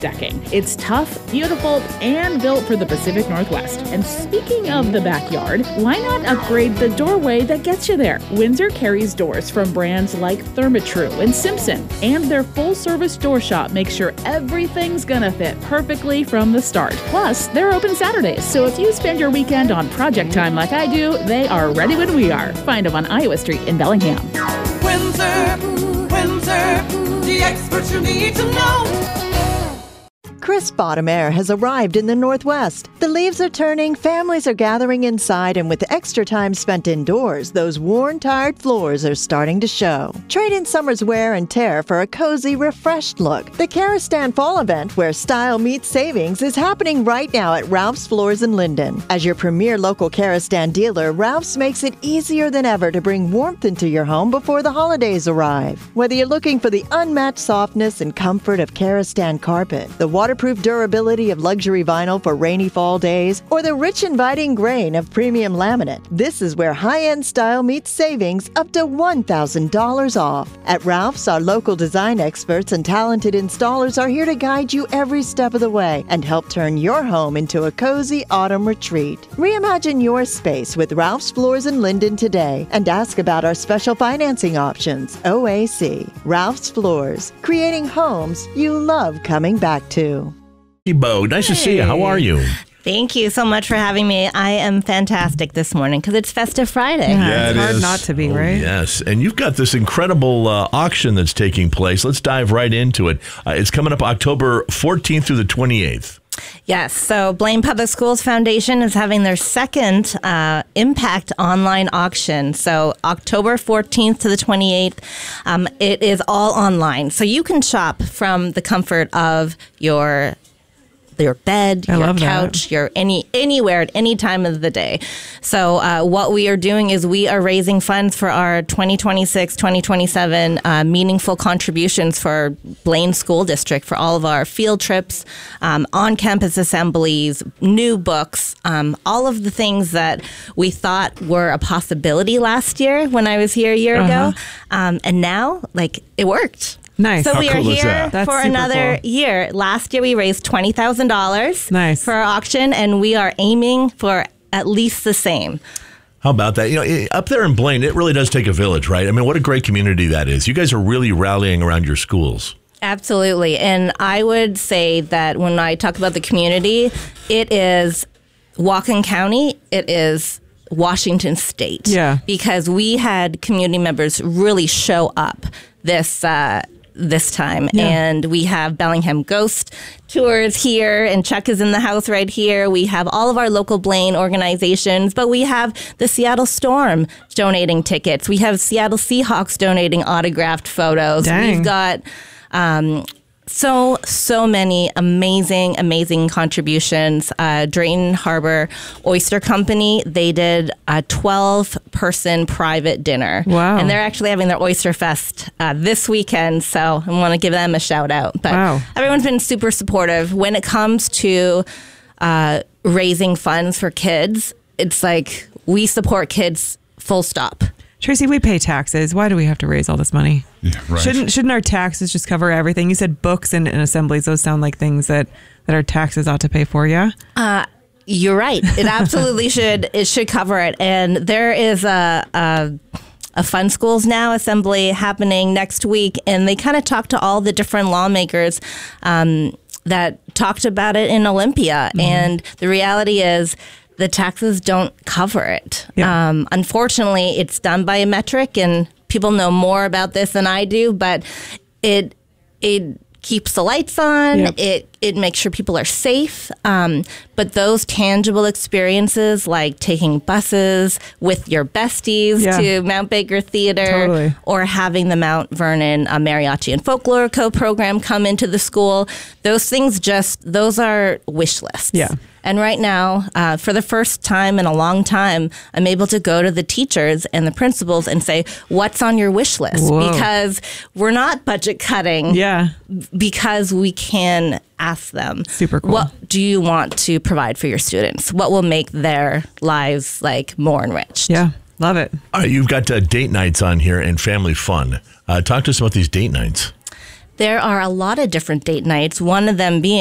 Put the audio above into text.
decking. It's tough, beautiful, and built for the Pacific Northwest. And speaking of the backyard, why not upgrade the doorway that gets you there? Windsor carries doors from brands like Therma-Tru and Simpson, and their full-service door shop makes sure everything's gonna fit perfectly from the start. Plus, they're open Saturdays, so if you spend your weekend on project time like I do, they are ready when we are. Find them on Iowa Street in Bellingham. Windsor, the experts you need to know. Crisp autumn air has arrived in the Northwest. The leaves are turning, families are gathering inside, and with extra time spent indoors, those worn, tired floors are starting to show. Trade in summer's wear and tear for a cozy, refreshed look. The Karastan Fall event, where style meets savings, is happening right now at Ralph's Floors in Linden. As your premier local Karastan dealer, Ralph's makes it easier than ever to bring warmth into your home before the holidays arrive. Whether you're looking for the unmatched softness and comfort of Karastan carpet, the waterproof durability of luxury vinyl for rainy fall days, or the rich, inviting grain of premium laminate, this is where high-end style meets savings up to $1,000 off. At Ralph's, our local design experts and talented installers are here to guide you every step of the way and help turn your home into a cozy autumn retreat. Reimagine your space with Ralph's Floors in Linden today and ask about our special financing options. OAC. Ralph's Floors. Creating homes you love coming back to. Bo, nice to see you. How are you? Thank you so much for having me. I am fantastic this morning because it's Festive Friday. Yeah, it's hard not to be, right? Yes, and you've got this incredible auction that's taking place. Let's dive right into it. It's coming up October 14th through the 28th. Yes, so Blaine Public Schools Foundation is having their second Impact online auction. So October 14th to the 28th, it is all online. So you can shop from the comfort of your bed, your couch, your anywhere at any time of the day. So what we are doing is we are raising funds for our 2026-2027 meaningful contributions for Blaine School District for all of our field trips, on-campus assemblies, new books, all of the things that we thought were a possibility last year when I was here a year ago. And now, it worked. Nice. So we are here That's for another year. Last year we raised $20,000 for our auction, and we are aiming for at least the same. How about that? Up there in Blaine, it really does take a village, right? I mean, what a great community that is. You guys are really rallying around your schools. Absolutely. And I would say that when I talk about the community, it is Whatcom County, it is Washington State. Yeah. Because we had community members really show up this time. Yeah. And we have Bellingham Ghost Tours here, and Chuck is in the house right here. We have all of our local Blaine organizations, but we have the Seattle Storm donating tickets. We have Seattle Seahawks donating autographed photos. Dang. We've got so many amazing contributions. Drayton Harbor Oyster Company, they did a 12-person private dinner. Wow. And they're actually having their Oyster Fest this weekend, so I want to give them a shout out. But everyone's been super supportive. When it comes to raising funds for kids, it's like we support kids full stop. Tracy, we pay taxes. Why do we have to raise all this money? Yeah, right. Shouldn't our taxes just cover everything? You said books and assemblies. Those sound like things that our taxes ought to pay for, yeah? You're right. It absolutely should. It should cover it. And there is a Fun Schools Now assembly happening next week. And they kind of talked to all the different lawmakers that talked about it in Olympia. Mm-hmm. And the reality is, the taxes don't cover it. Yeah. Unfortunately, it's done by a metric, and people know more about this than I do, but it keeps the lights on. Yep. It makes sure people are safe. But those tangible experiences, like taking buses with your besties to Mount Baker Theater, or having the Mount Vernon Mariachi and Folklore Co-program come into the school, those things those are wish lists. Yeah. And right now, for the first time in a long time, I'm able to go to the teachers and the principals and say, what's on your wish list? Whoa. Because we're not budget cutting. Yeah. Because we can ask them, super cool. What do you want to provide for your students? What will make their lives more enriched? Yeah. Love it. All right, you've got date nights on here and family fun. Talk to us about these date nights. There are a lot of different date nights, one of them being